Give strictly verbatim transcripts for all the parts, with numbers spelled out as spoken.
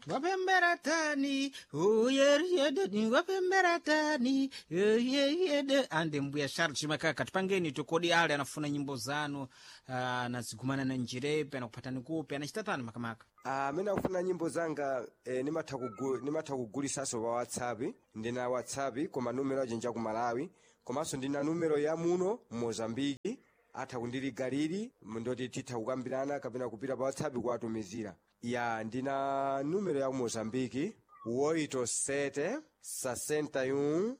wapembera tani uyeriyedeni wapembera tani uyeriyede ande mbuya Charles Makaka tipangeni tukodi ale anafuna nyimbo zanu uh, nazigumana na njirepe anakupatani kupe anachitatani makamaka. Ah, mina kufuna nyimbo zanga eh, nimata kugu, nimata kugulisaso wa WhatsApp, ndina WhatsApp koma numero ajinja ku Malawi, komanso ndina numero ya muno Mozambiki, ata kundiri galiri ndoti titha kukambirana kapena kupita pa WhatsApp kuwatumizira. Ya ndina numero ya Mozambiki oito sete sessenta e um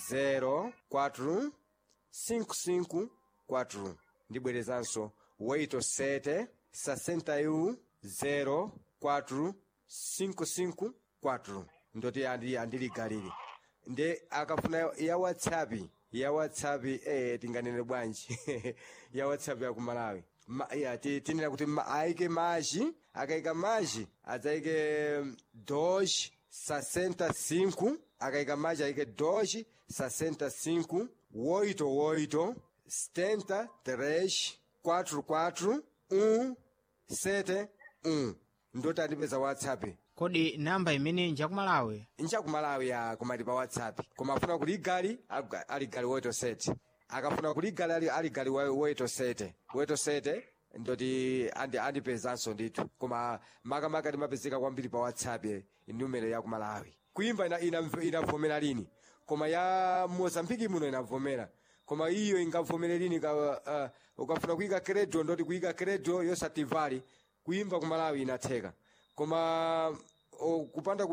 zero quatro cinco cinco quatro. Ndibwerezanso oito sete sessenta e um zero quatro cinco cinco quatro. Ndoti andi andili galiri. Nde akafuna ya WhatsApp, ya WhatsApp eh tinganene bwanji. Ya WhatsApp ya ku Malawi. Ma, ya tinena kuti ma, aike maji, akaika maji, azaike dois sessenta e cinco, akaika maji aike dois sessenta e cinco, oito oito, setenta três, quatro quatro, um sete um. Ndoti andipeza WhatsApp. Kodi namba imene nja ku Malawi? Nja ku Malawi ya kumati pa WhatsApp. Koma afuna kuligali, aligali oito sete. Akafuna kuligali ali aligali oito sete. oito sete ndoti andi andipezanso ndithu. Koma maka maka timapezeka kwambiri pa WhatsApp numero ya ku Malawi. Kuimba ina inavomera lini. Koma ya Mozambiki muno inavomera. Koma iyo ingavomera lini ka uh, ukafuna kuika credo ndoti kuika credo yosativali. Kuimba ku Malawi inatheka. Koma o, kupanda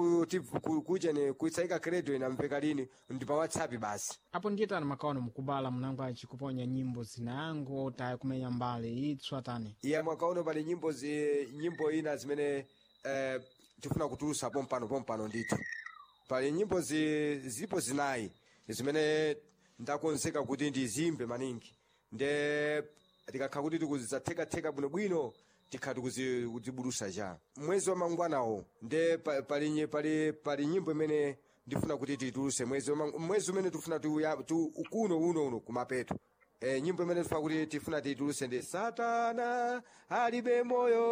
kuja ne kuitsaika credo inamveka lini ndi pa WhatsApp basi. Apo ndiyetani makaono mukubala munango achikuponya nyimbo zinango tayi kumenya mbali itswa tani. Iya makaono pali nyimbo zi nyimbo ina zimene eh tifuna kutulusa pompano pompano ndithu. Pali nyimbo zi zipo zinayi zimene ndakonzeka kuti ndizimbe maningi. Nde tikakha kuti tikuzizatheka theka bwino bwino tikhati kuzibudusa ja. Mwezi wa mangwanawo nde pali pali pali nyimbo imene ndifuna kuti tituluse mwezi mwezi umene tufuna tu, tu ukuno uno uno kumapeto. E, nyimbo imene tufuna kuti tifuna tituluse ndi Satana alibe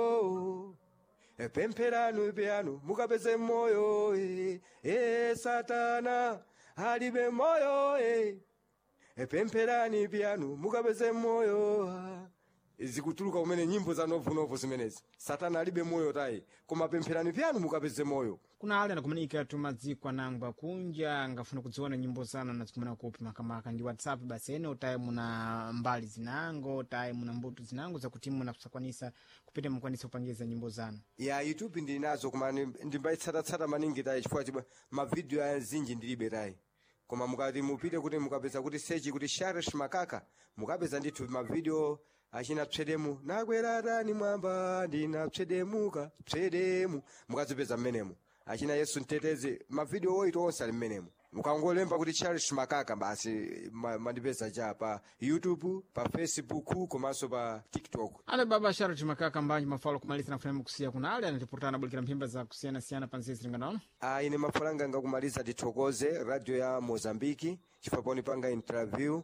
moyo e, pempheranu piano mukapeze moyo e, e Satana alibe moyo e, e pempherani piano mukapeze moyo zikutuluka kumene nyimbo za novu novu zimenezi. Satana alibe moyo tayi koma pempherani piano mukapeze moyo. Kuna ale nakumanika tumadzikwa nangwa kunja ngafuna kudziona nyimbo zanu nazikumana kupi makamaka ndi WhatsApp basi ene utaye muna mbali zinango taye muna mbuto zinango zakuti muna kusakwanisa kupita mukwanisa kupangiza nyimbo zanu. Ya YouTube ndi nazo koma ndimbaitsata tsata maningi tayi chifukwa chibwa ma video ya zinji ndilibe tayi. Koma mukati mupite kuti mukapeza kuti search kuti Charles Makaka mukapeza ndithu ma video achina psedemu nakwera ni mwamba ndina psedemuka psedemu mukazipeza mmenemo. Achina Yesu Mtetezi ma video oito onse ali mmenemo. Mukangolemba kuti Charles Makaka basi mandipeza cha pa YouTube, pa Facebook, komanso pa TikTok. Ale baba Charles Makaka mbanji mafalo kumaliza na frame kusia kuna ale anatipurtana bulikira mpimba za kusiana siana panzezi ringanaona. Ah ine mafalanga ngakumaliza titokoze radio ya Mozambiki chifaponi panga interview.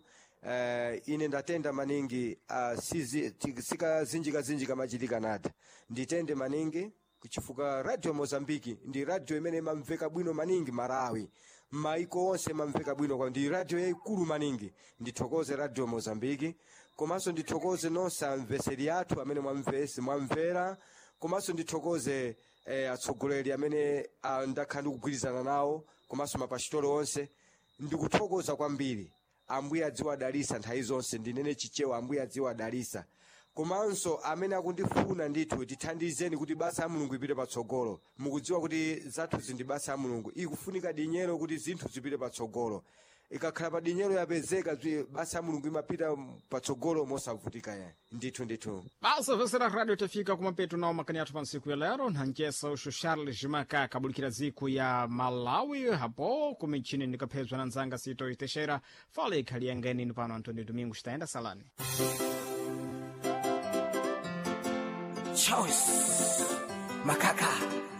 Uh, ine ndatenda maningi uh, sizi sika zinjika zinjika machitika nada. Nditende maningi kuchifuka radio Mozambiki ndi radio imene mamveka bwino maningi Malawi. Maiko onse mamveka bwino kwa ndi radio yaikulu maningi. Nditokoze radio Mozambiki. Komanso nditokoze nonse amveseri athu amene mwamvesi mwamvera. Komanso nditokoze eh, atsogoleri amene uh, ndakhala kugwirizana nawo. Komanso mapasitolo onse ndikuthokoza kwambiri. Ambuya dziwa dalisa nthawi zonse ndinene chichewa ambuya dziwa dalisa. Komanso amene akundifuna ndithu tithandizeni kuti basa ya Mulungu ipite patsogolo. Mukudziwa kuti zathu zindi basa ya Mulungu ikufunika dinyero kuti zinthu zipite patsogolo. Ikakhala pa dinyero yapezeka basa ya Mulungu imapita patsogolo mosavutika ya. Ndithu ndithu. Basa vesera radio tafika kumapeto nao makani atu pansiku ya lero nhanjesa usho Charles Makaka bulikira ziku ya Malawi hapo kumichini nikapezwa na nzanga sito iteshera fale ikaliangeni nipano Antonio Domingo shitaenda salani. Choice Makaka